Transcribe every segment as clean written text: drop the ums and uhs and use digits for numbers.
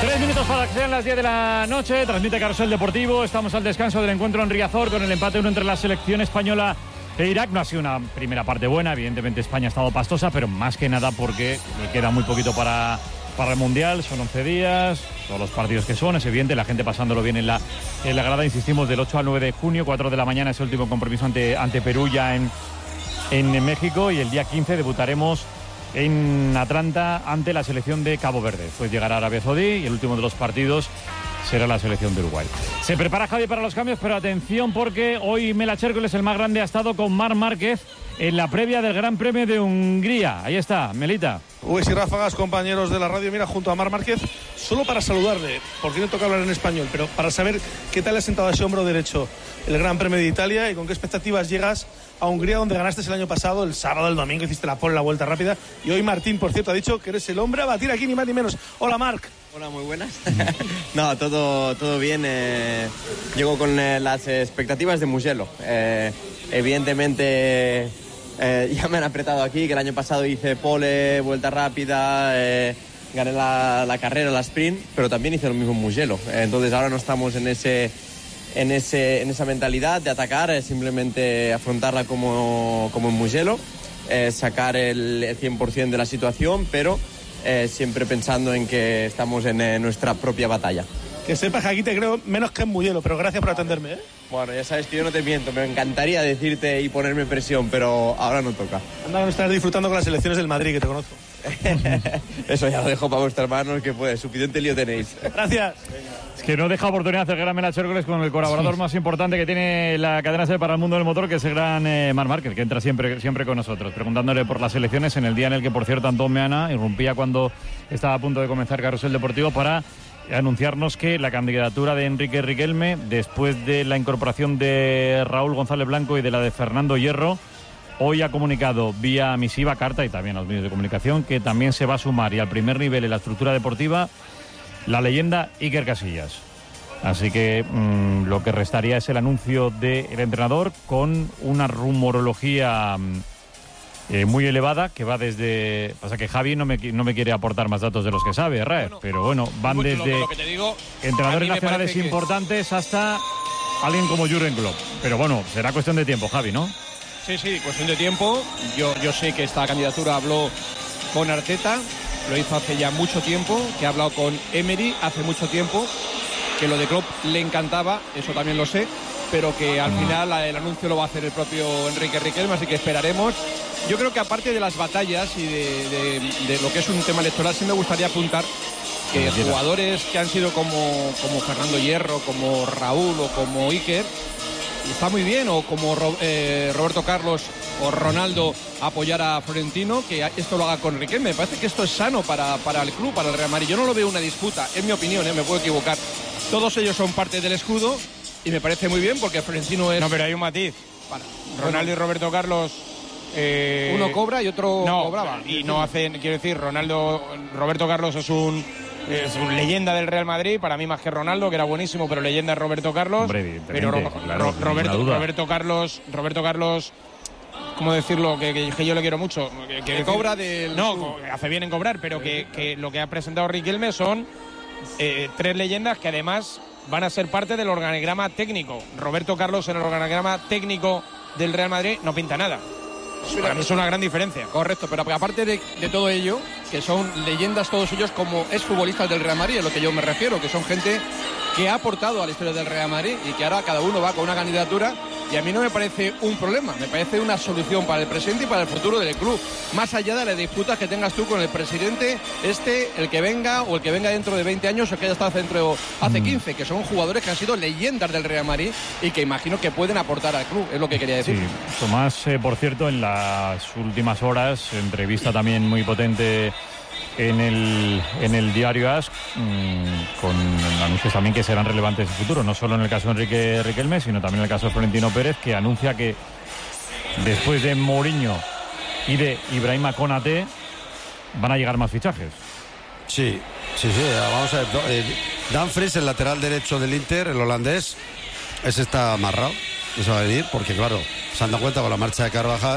3 minutos para que sean las 10 de la noche. Transmite Carrusel Deportivo. Estamos al descanso del encuentro en Riazor con el empate 1 entre la selección española e Irak. No ha sido una primera parte buena. Evidentemente España ha estado pastosa, pero más que nada porque le queda muy poquito para el Mundial. Son 11 días, todos los partidos que son. Es evidente, la gente pasándolo bien en la grada. Insistimos, del 8 al 9 de junio, 4 de la mañana es el último compromiso ante Perú ya en México. Y el día 15 debutaremos en Atlanta ante la selección de Cabo Verde. Después llegará Arabia Saudí y el último de los partidos será la selección de Uruguay. Se prepara Javi para los cambios, pero atención porque hoy Mela Chércoles, el más grande, ha estado con Marc Márquez en la previa del Gran Premio de Hungría. Ahí está, Melita. Uy, y ráfagas, compañeros de la radio, mira, junto a Marc Márquez, solo para saludarle, porque no toca hablar en español, pero para saber qué tal le ha sentado a ese hombro derecho el Gran Premio de Italia y con qué expectativas llegas a Hungría, donde ganaste el año pasado, el sábado, el domingo, hiciste la pole, la vuelta rápida. Y hoy Martín, por cierto, ha dicho que eres el hombre a batir aquí, ni más ni menos. Hola, Marc. Hola, muy buenas. No, todo bien. Llego con las expectativas de Mugello. Evidentemente, ya me han apretado aquí, que el año pasado hice pole, vuelta rápida, gané la carrera, la sprint, pero también hice lo mismo en Mugello. Entonces ahora no estamos en esa mentalidad de atacar, simplemente afrontarla como en Mugello, sacar el 100% de la situación, pero siempre pensando en que estamos en nuestra propia batalla. Que sepas que aquí te creo menos que en Mugello, pero gracias por atenderme, ¿eh? Bueno, ya sabes que yo no te miento, me encantaría decirte y ponerme presión, pero ahora no toca. Anda, que no estás disfrutando con las elecciones del Madrid, que te conozco. Eso ya lo dejo para vuestras manos, que pues suficiente lío tenéis. Gracias. Es que no deja oportunidad de hacer gran Mela Chércoles con el colaborador más importante que tiene la cadena SER para el mundo del motor, que es el gran Marc Márquez, que entra siempre con nosotros, preguntándole por las elecciones en el día en el que, por cierto, Antón Meana irrumpía cuando estaba a punto de comenzar Carrusel Deportivo para anunciarnos que la candidatura de Enrique Riquelme, después de la incorporación de Raúl González Blanco y de la de Fernando Hierro, hoy ha comunicado vía misiva, carta y también a los medios de comunicación que también se va a sumar y al primer nivel en la estructura deportiva la leyenda Iker Casillas. Así que lo que restaría es el anuncio del entrenador con una rumorología muy elevada que va desde... Pasa que Javi no me quiere aportar más datos de los que sabe, Raef, bueno, pero bueno, van desde lo que te digo, entrenadores nacionales importantes hasta alguien como Jürgen Klopp. Pero bueno, será cuestión de tiempo, Javi, ¿no? Sí, cuestión de tiempo. Yo sé que esta candidatura habló con Arteta, lo hizo hace ya mucho tiempo, que ha hablado con Emery hace mucho tiempo, que lo de Klopp le encantaba, eso también lo sé, pero que al final el anuncio lo va a hacer el propio Enrique Riquelme, así que esperaremos. Yo creo que aparte de las batallas y de lo que es un tema electoral, sí me gustaría apuntar que jugadores que han sido como Fernando Hierro, como Raúl o como Iker, está muy bien, o como Roberto Carlos o Ronaldo, apoyar a Florentino, que esto lo haga con Riquelme. Me parece que esto es sano para el club, para el Real Madrid. Yo no lo veo una disputa, es mi opinión, me puedo equivocar. Todos ellos son parte del escudo y me parece muy bien porque Florentino es... No, pero hay un matiz. Ronaldo y Roberto Carlos... uno cobra y otro cobraba. Y no hacen, quiero decir, Roberto Carlos es un leyenda del Real Madrid, para mí más que Ronaldo, que era buenísimo, pero leyenda es Roberto Carlos. Hombre, pero Roberto Carlos, ¿cómo decirlo? Que yo le quiero mucho. Que cobra del... No, hace bien en cobrar, pero que lo que ha presentado Riquelme son 3 leyendas que además van a ser parte del organigrama técnico. Roberto Carlos en el organigrama técnico del Real Madrid no pinta nada. Para mí es una gran diferencia. Correcto, pero aparte de todo ello, que son leyendas todos ellos como exfutbolistas del Real Madrid, es lo que yo me refiero, que son gente que ha aportado a la historia del Real Madrid y que ahora cada uno va con una candidatura, y a mí no me parece un problema, me parece una solución para el presente y para el futuro del club, más allá de las disputas que tengas tú con el presidente, el que venga o el que venga dentro de 20 años o que haya estado hace 15, que son jugadores que han sido leyendas del Real Madrid y que imagino que pueden aportar al club, es lo que quería decir. Sí, Tomás, por cierto, en las últimas horas, entrevista también muy potente en el diario AS, con anuncios también que serán relevantes en el futuro, no solo en el caso de Enrique Riquelme, sino también en el caso de Florentino Pérez, que anuncia que después de Mourinho y de Ibrahima Konaté van a llegar más fichajes. Sí, vamos a ver. Dumfries, el lateral derecho del Inter, el holandés, ese está amarrado, eso va a venir, porque claro, se han dado cuenta con la marcha de Carvajal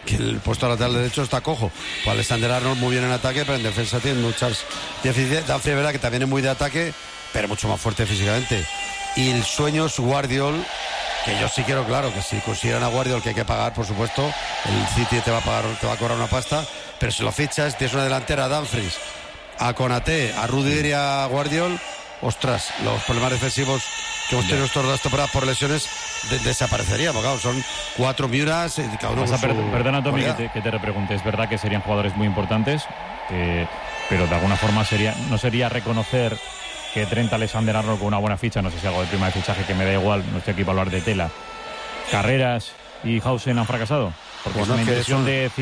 que el puesto lateral derecho está cojo. Pues Alexander Arnold muy bien en ataque, pero en defensa tiene muchas deficiencias. Dumfries es verdad que también es muy de ataque, pero mucho más fuerte físicamente. Y el sueño es Guardiol, que yo sí quiero, claro, que si consideran a Guardiol que hay que pagar, por supuesto, el City te va a cobrar una pasta, pero si lo fichas, tienes una delantera a Dumfries, a Konaté, a Rudiger y a Guardiol, ostras, los problemas defensivos que hemos tenido estos 2 temporadas por lesiones desaparecerían, porque claro, son 4 Miuras y cada uno Perdona, Tommy, que te repregunte. Es verdad que serían jugadores muy importantes, pero de alguna forma no sería reconocer que Trent Alexander-Arnold con una buena ficha, no sé si algo de prima de fichaje, que me da igual, no estoy aquí para hablar de tela. Carreras y Hausen han fracasado. Porque bueno, es una inversión de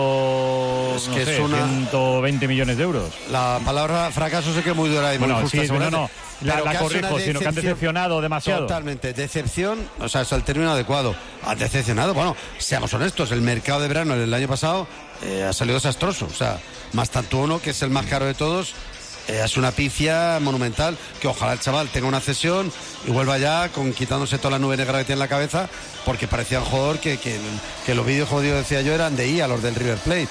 120 millones de euros. La palabra fracaso sé que es muy dura y muy justa. Sí, no, la corrijo, sino que han decepcionado demasiado. Totalmente, decepción, o sea, es el término adecuado. Han decepcionado, bueno, seamos honestos, el mercado de verano del año pasado ha salido desastroso, o sea, más tanto uno, que es el más caro de todos, es una pifia monumental, que ojalá el chaval tenga una cesión y vuelva ya quitándose toda la nube negra que tiene en la cabeza, porque parecía un jugador que los vídeos, como decía yo, eran de IA, los del River Plate.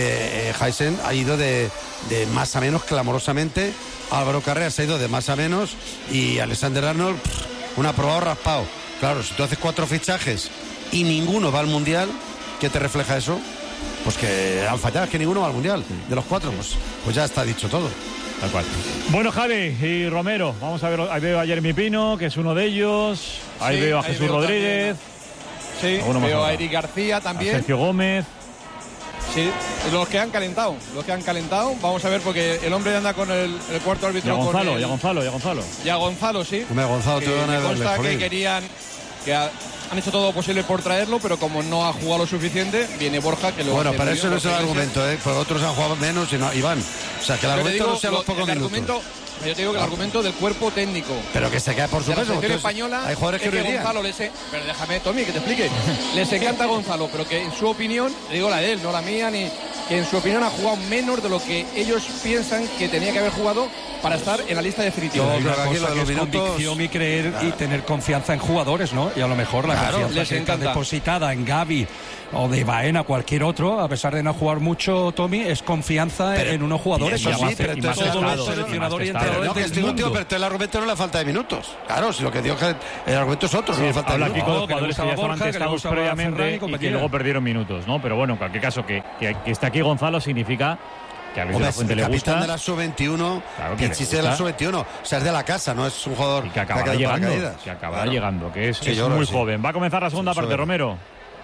Hausen ha ido de más a menos clamorosamente, Álvaro Carreras ha ido de más a menos y Alexander Arnold, un aprobado raspado. Claro, si tú haces 4 fichajes y ninguno va al Mundial, ¿qué te refleja eso? Pues que han fallado, es que ninguno va al Mundial. De los 4, pues ya está dicho todo. Tal cual. Bueno, Javi y Romero, vamos a ver, ahí veo a Jeremy Pino, que es uno de ellos, ahí veo a Jesús Rodríguez, veo a Eric García también, a Sergio Gómez. Sí, los que han calentado, vamos a ver, porque el hombre anda con el cuarto árbitro. Y a Gonzalo. Y a Gonzalo, sí. Gonzalo, te van a consta que querían, han hecho todo lo posible por traerlo, pero como no ha jugado lo suficiente, viene Borja, que lo... Bueno, para eso no es el argumento, porque otros han jugado menos y van. O sea, que el argumento no sea los pocos minutos. Yo te digo que el argumento del cuerpo técnico. Pero que se queda por su peso. La selección española, hay jugadores que Gonzalo pero déjame, Tommy, que te explique. Les encanta Gonzalo, pero que en su opinión, le digo la de él, no la mía, que en su opinión ha jugado menos de lo que ellos piensan que tenía que haber jugado para estar en la lista definitiva. Yo creo que aquí lo de los minutos, convicción y creer y tener confianza en jugadores, ¿no? Y a lo mejor la confianza que está depositada en Gavi o de Baena, cualquier otro, a pesar de no jugar mucho, Tommy, es confianza en unos jugadores. Eso sí, pero entonces todo seleccionador y entrenador del mundo. Pero el argumento no es la falta de minutos. Claro, si lo que digo es que el argumento es otro, no la falta de minutos. Habla aquí con los jugadores que ya estaban testados previamente y que luego perdieron minutos, ¿no? Pero bueno, en cualquier caso, que está aquí Gonzalo significa que a Luis de la Fuente le gusta. Capitán de la sub-21, claro que existe de la sub-21, o sea, es de la casa, no es un jugador y que acabará llegando, que es muy joven. Va a comenzar la segunda parte, Romero.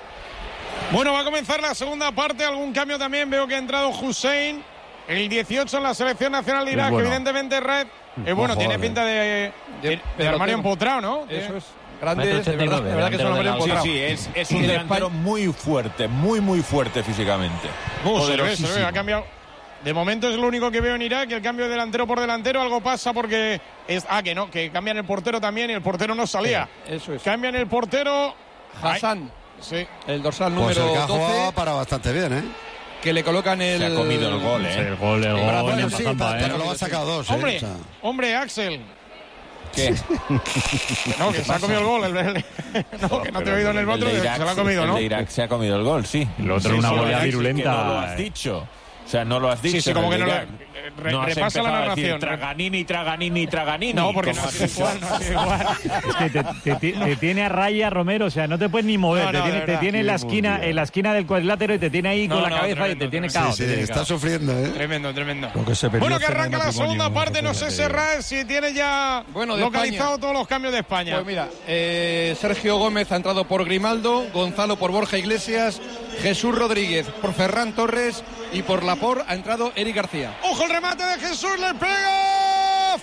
Bueno, va a comenzar la segunda parte, algún cambio también, veo que ha entrado Hussein, el 18 en la selección nacional de Irak, que evidentemente Red, tiene pinta de armario empotrado, ¿no? Eso es. Grande, de verdad que es un armario empotrado. Sí, es un delantero muy fuerte, muy fuerte físicamente. Se ve, ha cambiado. De momento es lo único que veo en Irak, el cambio de delantero por delantero, algo pasa porque que cambian el portero también y el portero no salía. Eso es. Cambian el portero Hassan. Sí. El dorsal número 12. Para bastante bien, Que le colocan el... Se ha comido el gol, El gol pero lo ha sacado 2, Hombre, Axel. ¿Qué? No, que se ha comido el gol. No, que no te he oído en el otro, se lo ha comido, ¿no? El de Irak se ha comido el gol, sí. El otro una goleada virulenta. No lo has dicho. O sea, no lo has dicho. Sí, como que no lo... Repasa la narración. Traganini. No, porque no es igual. Es que te tiene a raya, Romero, o sea, no te puedes ni mover. Te tiene en la esquina del cuadrilátero y te tiene ahí con la cabeza y te tiene caos. Sí, está sufriendo, Tremendo. Bueno, que arranca la segunda parte, no sé si tiene ya localizado todos los cambios de España. Pues mira, Sergio Gómez ha entrado por Grimaldo, Gonzalo por Borja Iglesias, Jesús Rodríguez por Ferran Torres y por Laporte ha entrado Eric García. ¡Ojo el remate de Jesús! ¡Le pega!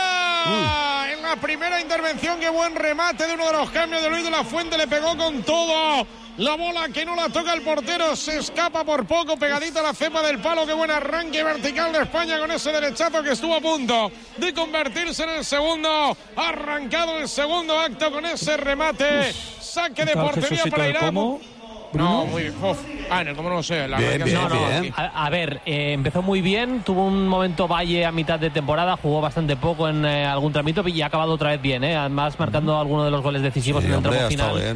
¡Fuera! En la primera intervención, qué buen remate de uno de los cambios de Luis de la Fuente. Le pegó con todo. La bola que no la toca el portero, se escapa por poco, pegadita a la cepa del palo. Qué buen arranque vertical de España con ese derechazo que estuvo a punto de convertirse en el segundo. Ha arrancado el segundo acto con ese remate. Saque de portería para Irán. No, muy bien. En el cómo no lo sé. Bien. A ver, empezó muy bien, tuvo un momento Valle a mitad de temporada, jugó bastante poco en algún tramito y ha acabado otra vez bien, además marcando algunos de los goles decisivos en el tramo final.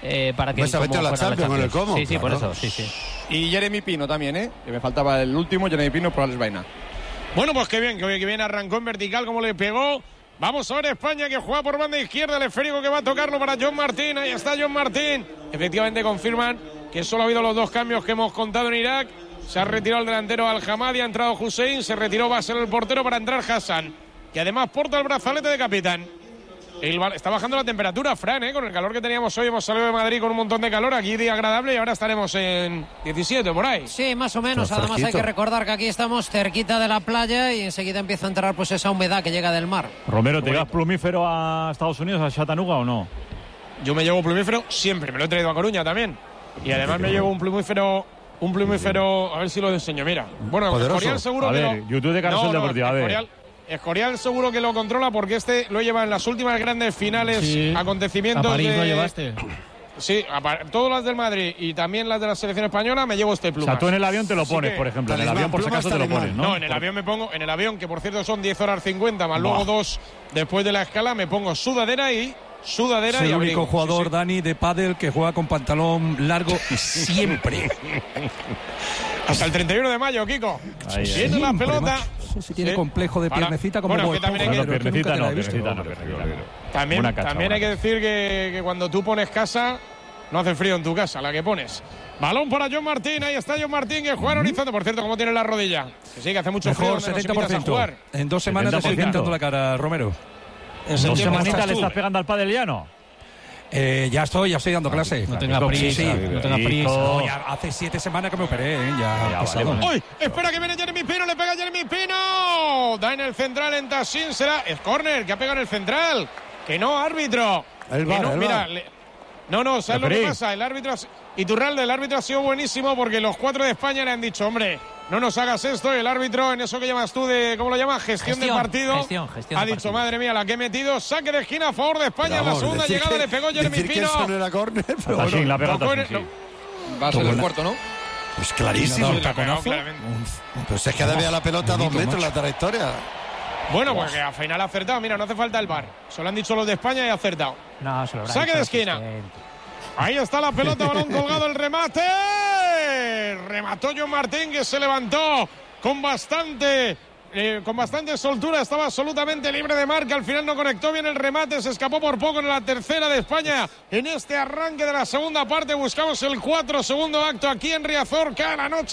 para que pues el Como la fuera Champions, la el Como, Sí, claro. por eso, sí. Y Jeremy Pino también, que me faltaba el último, Jeremy Pino por Alex Baena. Bueno, pues qué bien arrancó en vertical, como le pegó. Vamos a ver España, que juega por banda izquierda, el esférico que va a tocarlo para John Martín. Ahí está John Martín. Efectivamente confirman que solo ha habido los 2 cambios que hemos contado en Irak. Se ha retirado el delantero Al-Hamadi, ha entrado Hussein, se retiró Basel el portero para entrar Hassan, que además porta el brazalete de capitán. Está bajando la temperatura, Fran, con el calor que teníamos hoy. Hemos salido de Madrid con un montón de calor, aquí día agradable, y ahora estaremos en 17 por ahí. Sí, más o menos. Además hay que recordar que aquí estamos cerquita de la playa y enseguida empieza a entrar pues esa humedad que llega del mar. Romero, ¿te llevas plumífero a Estados Unidos, a Chattanooga o no? Yo me llevo plumífero siempre, me lo he traído a Coruña también. Y además me llevo un plumífero, a ver si lo enseño, mira. Bueno, Escorial seguro a que ver, YouTube de Carlos Deportivo, a ver. Escorial seguro que lo controla porque este lo lleva en las últimas grandes finales, acontecimientos. A París lo llevaste. Sí, todas las del Madrid y también las de la selección española me llevo este plumas. O sea, tú en el avión te lo pones, por ejemplo. En el avión, por si acaso, te lo pones, ¿no? No, en el avión me pongo, que por cierto son 10 horas 50, más luego 2 después de la escala, me pongo sudadera es el único jugador, Dani, de pádel que juega con pantalón largo siempre. Hasta el 31 de mayo, Kiko. Viene la pelota. Si tiene complejo de piernecita como que también hay que piernecita no. También hay que decir que cuando tú pones casa, no hace frío en tu casa, la que pones. Balón para John Martín, ahí está John Martín, que juega en horizonte. Por cierto, ¿cómo tiene la rodilla? Que sí, que hace mucho frío. Mejor 70%. En 2 semanas te estoy pintando la cara, Romero. ¿En 2 semanitas le estás pegando al pádel ya no? Ya estoy dando clase. No tenga prisa. No, ya hace 7 semanas que me operé, ya ¡Uy! Espera que viene Jeremy Pino, le pega Jeremy Pino. Da en el central en Tassin, será el córner que ha pegado en el central. Que no, árbitro. No, ¿sabes lo que pasa? El árbitro, Iturralde, el árbitro ha sido buenísimo porque los 4 de España le han dicho, hombre, no nos hagas esto. Y el árbitro, en eso que llamas tú de, ¿cómo lo llamas? Gestión de partido. Ha dicho, madre mía, la que he metido. Saque de esquina a favor de España. En la segunda llegada le pegó Jeremy Pino. Eso no era córner, pero bueno, la pegó va a ser el cuarto, ¿no? Pues clarísimo. Pues es que debía la pelota a 2 metros la trayectoria. Bueno, pues que al final ha acertado. Mira, no hace falta el VAR. Se lo han dicho los de España y ha acertado. No, se lo habrá saque de esquina. Ahí está la pelota, balón colgado, el remate. Remató John Martín, que se levantó con bastante soltura. Estaba absolutamente libre de marca. Al final no conectó bien el remate. Se escapó por poco en la tercera de España. En este arranque de la segunda parte buscamos el 4, segundo acto aquí en Riazor. Cada noche